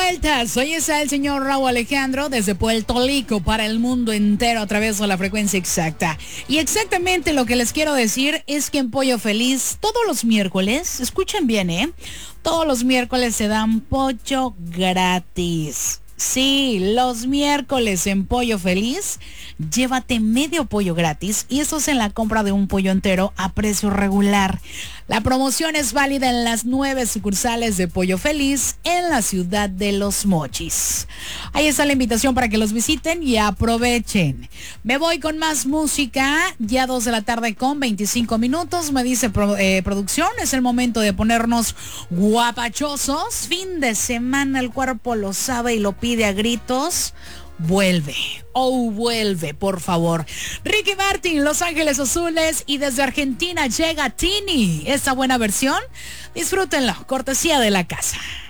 vuelta, soy el señor Raúl Alejandro desde Puerto Rico para el mundo entero a través de la frecuencia exacta. Y exactamente lo que les quiero decir es que en Pollo Feliz todos los miércoles, escuchen bien, todos los miércoles se dan pollo gratis. Sí, los miércoles en Pollo Feliz, llévate medio pollo gratis y eso es en la compra de un pollo entero a precio regular. La promoción es válida en las 9 sucursales de Pollo Feliz en la ciudad de Los Mochis. Ahí está la invitación para que los visiten y aprovechen. Me voy con más música, ya 2 de la tarde con 25 minutos. Me dice producción, es el momento de ponernos guapachosos. Fin de semana, el cuerpo lo sabe y lo pide a gritos. Vuelve, vuelve, por favor. Ricky Martin, Los Ángeles Azules, y desde Argentina llega Tini. Esta buena versión, disfrútenlo, cortesía de la casa.